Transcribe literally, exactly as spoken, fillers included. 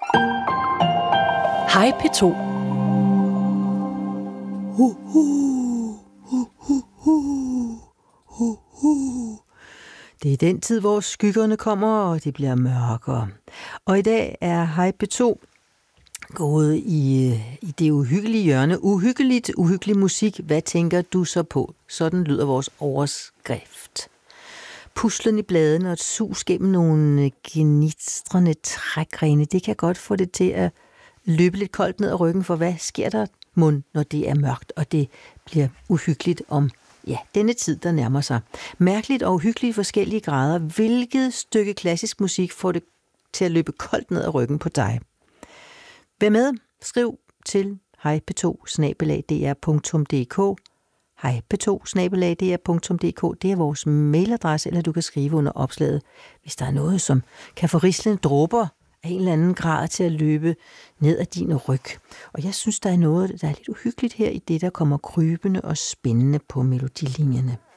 Hej P to. Uh, uh, uh, uh, uh, uh, uh. Det er den tid, hvor skyggerne kommer, og det bliver mørkere. Og i dag er Hej P to gået i, i det uhyggelige hjørne. Uhyggeligt, uhyggelig musik. Hvad tænker du så på? Sådan lyder vores overskrift. Puslen i bladene og et sus gennem nogle gnistrende trækgrene, det kan godt få det til at løbe lidt koldt ned ad ryggen, for hvad sker der mund, når det er mørkt, og det bliver uhyggeligt om ja, denne tid, der nærmer sig. Mærkeligt og uhyggeligt i forskellige grader. Hvilket stykke klassisk musik får det til at løbe koldt ned ad ryggen på dig? Vær med. Skriv til hej p to snabel-a d r punktum d k. hej p to snabel-a d r punktum d k. Det er vores mailadresse, eller du kan skrive under opslaget, hvis der er noget, som kan få rislende dråber af en eller anden grad til at løbe ned ad din ryg. Og jeg synes, der er noget, der er lidt uhyggeligt her i det, der kommer krybende og spændende på melodilinjerne.